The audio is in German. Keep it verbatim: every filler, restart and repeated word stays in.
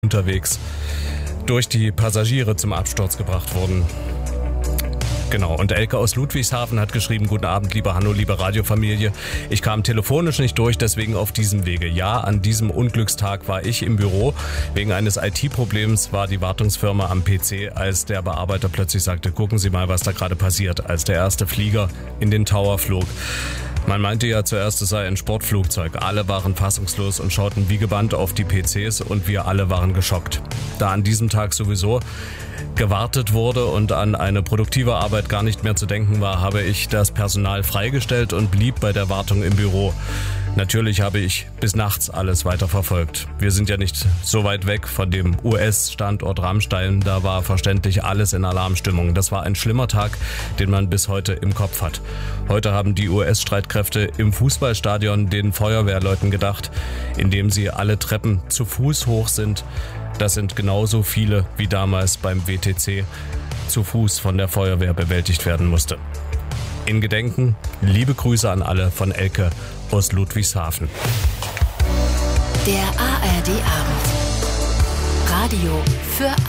unterwegs durch die Passagiere zum Absturz gebracht wurden. Genau, und Elke aus Ludwigshafen hat geschrieben: Guten Abend, lieber Hanno, liebe Radiofamilie. Ich kam telefonisch nicht durch, deswegen auf diesem Wege. Ja, an diesem Unglückstag war ich im Büro. Wegen eines I T-Problems war die Wartungsfirma am P C, als der Bearbeiter plötzlich sagte: Gucken Sie mal, was da gerade passiert, als der erste Flieger in den Tower flog. Man meinte ja zuerst, es sei ein Sportflugzeug. Alle waren fassungslos und schauten wie gebannt auf die P Cs und wir alle waren geschockt. Da an diesem Tag sowieso gewartet wurde und an eine produktive Arbeit gar nicht mehr zu denken war, habe ich das Personal freigestellt und blieb bei der Wartung im Büro. Natürlich habe ich bis nachts alles weiter verfolgt. Wir sind ja nicht so weit weg von dem U S-Standort Ramstein. Da war verständlich alles in Alarmstimmung. Das war ein schlimmer Tag, den man bis heute im Kopf hat. Heute haben die U S-Streitkräfte im Fußballstadion den Feuerwehrleuten gedacht, indem sie alle Treppen zu Fuß hoch sind. Das sind genauso viele wie damals beim W T C zu Fuß von der Feuerwehr bewältigt werden musste. In Gedenken, liebe Grüße an alle von Elke aus Ludwigshafen. Der A R D Abend. Radio für